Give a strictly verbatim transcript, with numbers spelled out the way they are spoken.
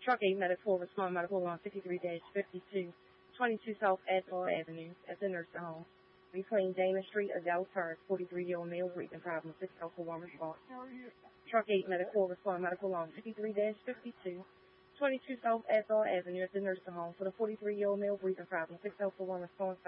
Truck eight Medical respond medical on fifty-three fifty-two, twenty-two South Admiral Avenue at the nursing home. Between Dana Street, Adele Terrace, forty-three-year-old male breathing problem, six oh four one response. Truck eight Medical respond medical on fifty-three fifty-two, twenty-two South Admiral Avenue at the nursing home for the forty-three-year-old male breathing problem, six oh four one response.